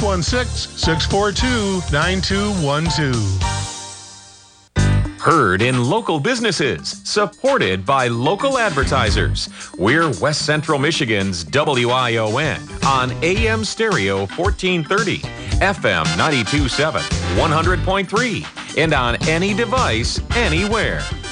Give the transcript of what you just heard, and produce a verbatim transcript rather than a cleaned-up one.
one six, six four two, nine two one two. Heard in local businesses, supported by local advertisers. We're West Central Michigan's W I O N on A M Stereo fourteen thirty, F M ninety-two point seven, one hundred point three, and on any device, anywhere.